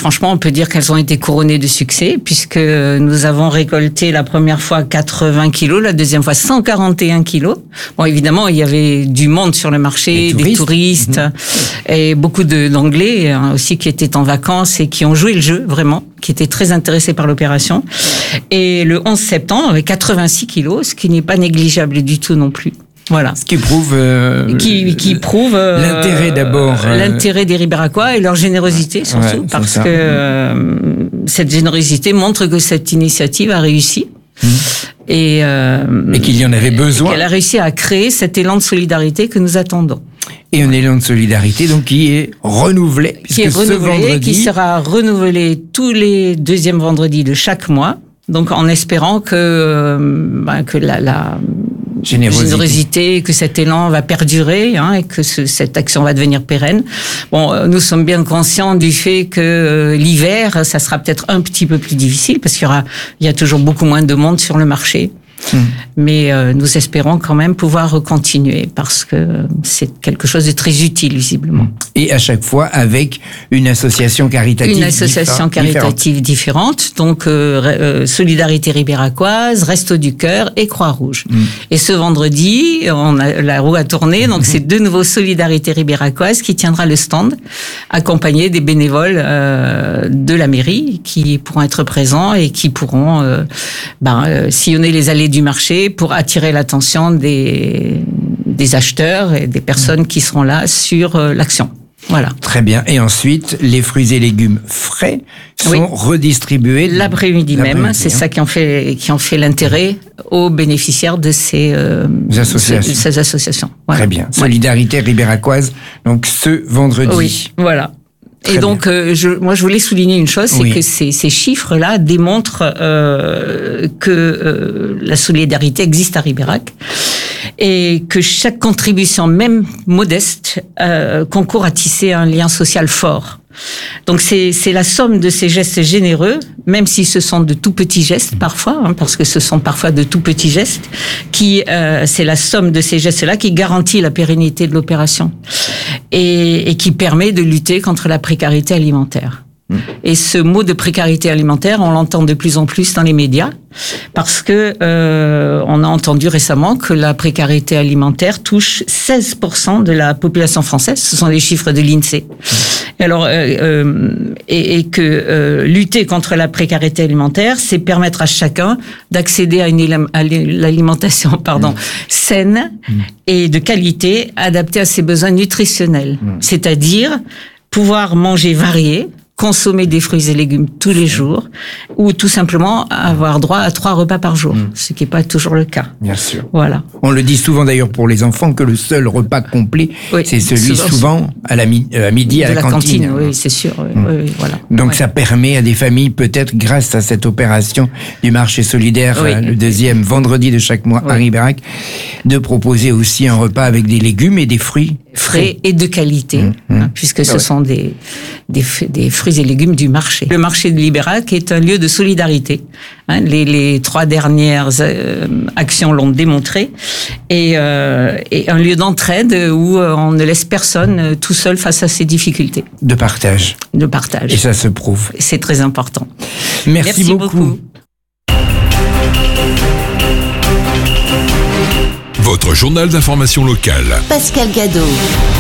franchement, on peut dire qu'elles ont été couronnées de succès puisque nous avons récolté la première fois 80 kilos, la deuxième fois 141 kilos. Bon, évidemment, il y avait du monde sur le marché, des touristes et beaucoup d'Anglais aussi qui étaient en vacances et qui ont joué le jeu vraiment, qui étaient très intéressés par l'opération. Et le 11 septembre, avec 86 kilos, ce qui n'est pas négligeable du tout non plus. Voilà. Ce qui prouve qui prouve l'intérêt d'abord, l'intérêt des Ribéracois et leur générosité surtout, parce que cette générosité montre que cette initiative a réussi. Et qu'il y en avait besoin. Qu'elle a réussi à créer cet élan de solidarité que nous attendons. Et un élan de solidarité donc qui est renouvelé, qui sera renouvelé tous les deuxièmes vendredis de chaque mois. Donc en espérant que la générosité, que cet élan va perdurer, et que cette action va devenir pérenne. Bon, nous sommes bien conscients du fait que l'hiver, ça sera peut-être un petit peu plus difficile parce qu'il y a toujours beaucoup moins de monde sur le marché. Mais nous espérons quand même pouvoir continuer parce que c'est quelque chose de très utile visiblement. Et à chaque fois avec une association caritative différente. Donc Solidarité Ribéracoise, Restos du Cœur et Croix-Rouge. Et ce vendredi, la roue a tourné, donc c'est de nouveau Solidarité Ribéracoise qui tiendra le stand, accompagné des bénévoles de la mairie qui pourront être présents et qui pourront sillonner les allées du marché pour attirer l'attention des acheteurs et des personnes qui seront là sur l'action. Voilà. Très bien. Et ensuite, les fruits et légumes frais sont redistribués l'après-midi même. C'est ça qui en fait l'intérêt aux bénéficiaires de ces associations. Voilà. Très bien. Solidarité Ribéracoise. Donc ce vendredi. Oui. Voilà. Et donc, je voulais souligner une chose, c'est que ces chiffres-là démontrent que la solidarité existe à Ribérac et que chaque contribution, même modeste, concourt à tisser un lien social fort. Donc c'est la somme de ces gestes généreux, même si ce sont de tout petits gestes parfois, parce que ce sont parfois de tout petits gestes, c'est la somme de ces gestes-là qui garantit la pérennité de l'opération et qui permet de lutter contre la précarité alimentaire. Et ce mot de précarité alimentaire, on l'entend de plus en plus dans les médias, parce que on a entendu récemment que la précarité alimentaire touche 16% de la population française. Ce sont les chiffres de l'INSEE. Alors, et que lutter contre la précarité alimentaire, c'est permettre à chacun d'accéder à l'alimentation, saine et de qualité, adaptée à ses besoins nutritionnels. C'est-à-dire pouvoir manger varié, consommer des fruits et légumes tous les jours, ou tout simplement avoir droit à 3 repas par jour, ce qui n'est pas toujours le cas. Bien sûr. Voilà. On le dit souvent d'ailleurs pour les enfants que le seul repas complet, c'est celui souvent à midi à la cantine. Oui, c'est sûr. Voilà. Donc ça permet à des familles, peut-être grâce à cette opération du marché solidaire, le deuxième vendredi de chaque mois à Ribérac, de proposer aussi un repas avec des légumes et des fruits frais et de qualité, puisque ce sont des fruits et légumes du marché. Le marché de Ribérac est un lieu de solidarité. Les 3 dernières actions l'ont démontré, et un lieu d'entraide où on ne laisse personne tout seul face à ses difficultés. De partage. Et ça se prouve. C'est très important. Merci beaucoup. Votre journal d'information locale. Pascal Gadot.